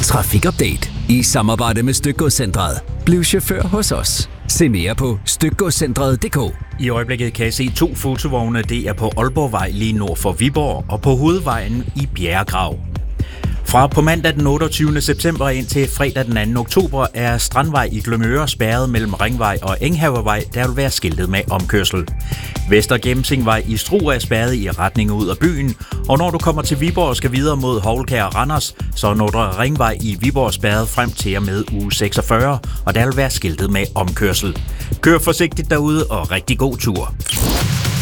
Trafikupdate i samarbejde med Stykgodscentret. Bliv chauffør hos os. Se mere på stykgodscentret.dk. I øjeblikket kan jeg se 2 fotovogne. Det er på Aalborgvej lige nord for Viborg og på hovedvejen i Bjerregrav. Fra på mandag den 28. september indtil fredag den 2. oktober er Strandvej i Glømøre spærret mellem Ringvej og Enghavevej, der vil være skiltet med omkørsel. Vester Gemsingvej i Struer er spærret i retning ud af byen, og når du kommer til Viborg og skal videre mod Houlkær og Randers, så er Nordre Ringvej i Viborg spærret frem til og med uge 46, og der vil være skiltet med omkørsel. Kør forsigtigt derude og rigtig god tur.